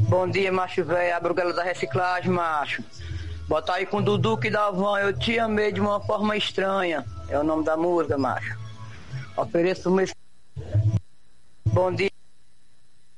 Bom dia, macho velho, a Bruguela da reciclagem, macho. Bota aí com o Dudu que dá van, eu te amei de uma forma estranha. É o nome da música, macho. Ofereço o meu... Bom dia.